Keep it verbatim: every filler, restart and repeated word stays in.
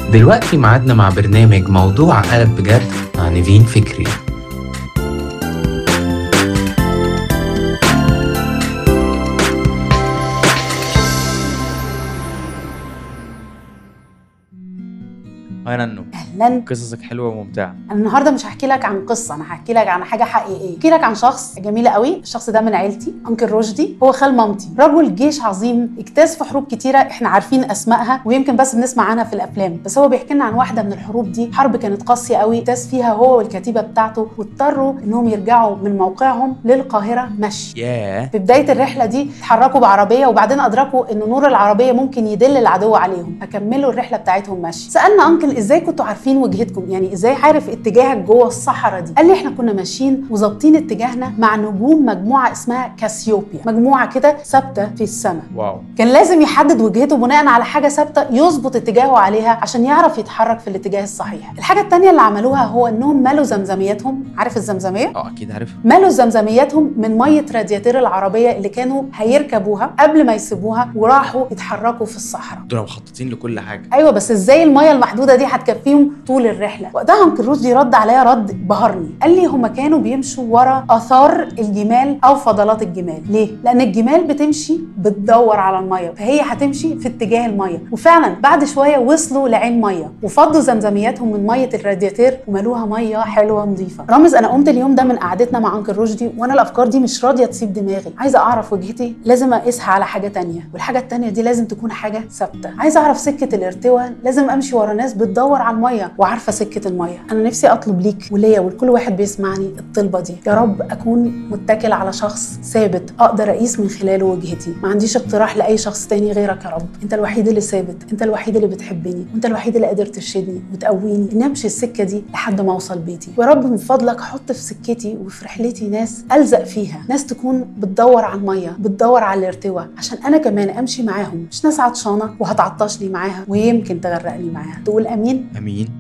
دلوقتي معادنا مع برنامج موضوع قلب بجد مع نيفين فكري. هاي نانو، اهلا. قصصك حلوه وممتعه. انا النهارده مش هحكي لك عن قصه، انا هحكي لك عن حاجه حقيقيه. هحكي لك عن شخص جميل قوي. الشخص ده من عيلتي، انكل رشدي. هو خال مامتي، رجل جيش عظيم، اجتاز في حروب كتيره احنا عارفين اسمائها ويمكن بس بنسمع عنها في الافلام، بس هو بيحكي لنا عن واحده من الحروب دي. حرب كانت قاسيه قوي، اجتاز فيها هو والكتيبه بتاعته واضطروا انهم يرجعوا من موقعهم للقاهره مشي. ياه. في بدايه الرحله دي اتحركوا بعربيه وبعدين ادركوا ان نور العربيه ممكن يدل العدو عليهم، فكملوا الرحله بتاعتهم مشي. سالنا انكل ازاي كنتوا عارفين وجهتكم، يعني ازاي عارف اتجاهك جوه الصحراء دي؟ قال لي احنا كنا ماشيين وظابطين اتجاهنا مع نجوم مجموعه اسمها كاسيوبيا، مجموعه كده ثابته في السماء. واو. كان لازم يحدد وجهته بناء على حاجه ثابته يظبط اتجاهه عليها عشان يعرف يتحرك في الاتجاه الصحيح. الحاجه الثانيه اللي عملوها هو انهم مالوا زمزمياتهم. عارف الزمزميه؟ اه اكيد عارفها. مالوا زمزمياتهم من ميه رادياتير العربيه اللي كانوا هيركبوها قبل ما يسيبوها وراحوا يتحركوا في الصحراء. دول مخططين لكل حاجه. ايوه، بس ازاي الميه المحدوده دي هتكفيهم طول الرحله؟ وقتها انكل رشدي رد عليا رد بهرني. قال لي هما كانوا بيمشوا ورا اثار الجمال او فضلات الجمال. ليه؟ لان الجمال بتمشي بتدور على الميه، فهي هتمشي في اتجاه الميه. وفعلا بعد شويه وصلوا لعين ميه وفضوا زمزمياتهم من ميه الرادياتير وملوها ميه حلوه نظيفه. رامز، انا قمت اليوم ده من قعدتنا مع انكل رشدي وانا الافكار دي مش راضيه تسيب دماغي. عايزه اعرف وجهتي، لازم اقيسها على حاجه تانية، والحاجه التانية دي لازم تكون حاجه ثابته. عايزه اعرف سكه الارتواء، لازم امشي ورا ناس بتدور على الميه وعارفه سكه الميه. انا نفسي اطلب ليك وليا ولكل واحد بيسمعني الطلبه دي، يا رب اكون متكل على شخص ثابت اقدر اقيس من خلاله وجهتي. ما عنديش اقتراح لاي شخص تاني غيرك يا رب. انت الوحيد اللي ثابت، انت الوحيد اللي بتحبني، وانت الوحيد اللي قادر ترشدني وتقويني اني امشي السكه دي لحد ما اوصل بيتي. ويا رب من فضلك حط في سكتي وفي رحلتي ناس الزق فيها، ناس تكون بتدور على الميه، بتدور على الارتواء، عشان انا كمان امشي معاهم، مش ناس عطشانه وهتعطشني معاها ويمكن تغرقني معاها. تقول امين؟ امين.